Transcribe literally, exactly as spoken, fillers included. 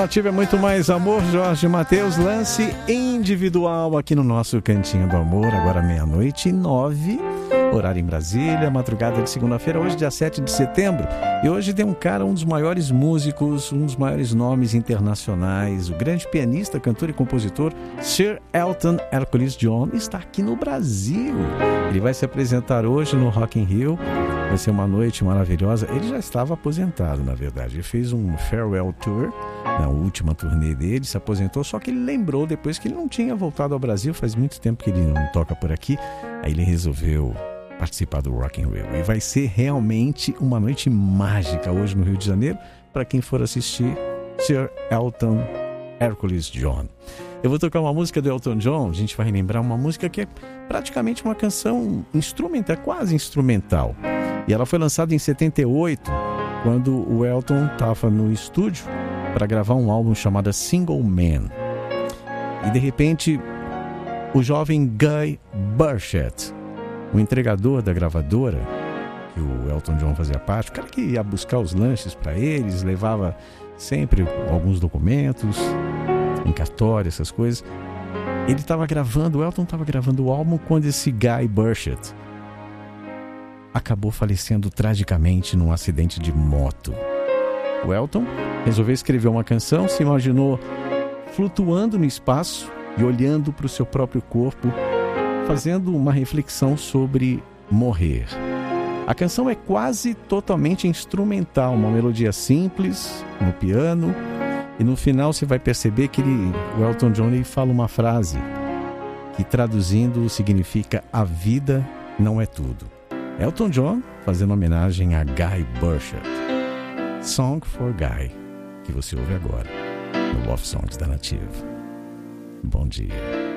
Nativa é muito mais amor. Jorge Mateus, lance individual aqui no nosso Cantinho do Amor. Agora meia-noite e nove, horário em Brasília, madrugada de segunda-feira, hoje dia sete de setembro. E hoje tem um cara, um dos maiores músicos, um dos maiores nomes internacionais, o grande pianista, cantor e compositor Sir Elton Hercules John, está aqui no Brasil. Ele vai se apresentar hoje no Rock in Rio. Vai ser uma noite maravilhosa. Ele já estava aposentado, na verdade. Ele fez um farewell tour, na última turnê dele, se aposentou, só que ele lembrou depois que ele não tinha voltado ao Brasil, faz muito tempo que ele não toca por aqui. Aí ele resolveu participar do Rock in Rio. E vai ser realmente uma noite mágica hoje no Rio de Janeiro, para quem for assistir Sir Elton Hercules John. Eu vou tocar uma música do Elton John, a gente vai relembrar uma música que é praticamente uma canção instrumental, quase instrumental. E ela foi lançada em setenta e oito, quando o Elton estava no estúdio para gravar um álbum chamado Single Man. E de repente, o jovem Guy Burchett, o entregador da gravadora, que o Elton John fazia parte, o cara que ia buscar os lanches para eles, levava sempre alguns documentos, em cartório, essas coisas. Ele estava gravando, o Elton estava gravando o álbum quando esse Guy Burchett acabou falecendo tragicamente num acidente de moto. O Elton resolveu escrever uma canção, se imaginou flutuando no espaço e olhando para o seu próprio corpo, fazendo uma reflexão sobre morrer. A canção é quase totalmente instrumental, uma melodia simples no piano, e no final você vai perceber que ele, o Elton John, ele fala uma frase que, traduzindo, significa: a vida não é tudo. Elton John fazendo homenagem a Guy Burchett. Song for Guy, que você ouve agora no Love Songs da Nativa. Bom dia.